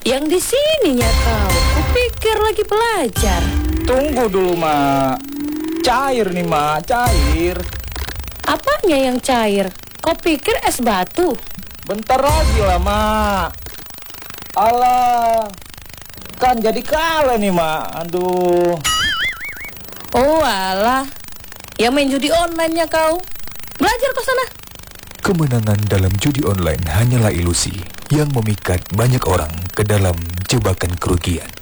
Yang di sininya kau. Kupikir lagi belajar. Tunggu dulu, Mak. Cair nih, Mak, cair. Apanya yang cair? Kau pikir es batu? Bentar lagi lah, Mak. Alah, kan jadi kalah nih, Mak. Aduh. Oh alah, yang main judi online-nya kau. Belajar ke sana. Kemenangan dalam judi online hanyalah ilusi yang memikat banyak orang ke dalam jebakan kerugian.